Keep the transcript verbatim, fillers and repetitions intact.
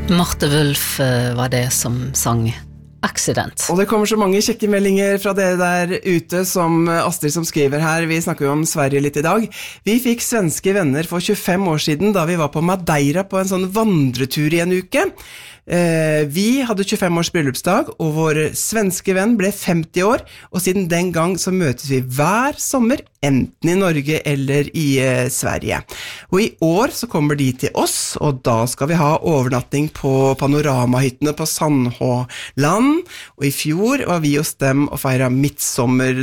Marte Wulf var det som sang Accident. Og det kommer så mange kjekke meldinger fra dere der ute som Astrid som skriver her. Vi snakker jo om Sverige litt i dag. Vi fikk svenske venner for tjuefem år siden da vi var på Madeira på en sånn vandretur i en uke. Eh, vi hadde tjuefem års bryllupsdag, og vår svenske venn ble femti år, og siden den gang så møtes vi hver sommer, enten i Norge eller i eh, Sverige. Og i år så kommer de til oss, og da skal vi ha overnatting på panoramahyttene på Sandhåland, og i fjor var vi hos dem og feiret midtsommer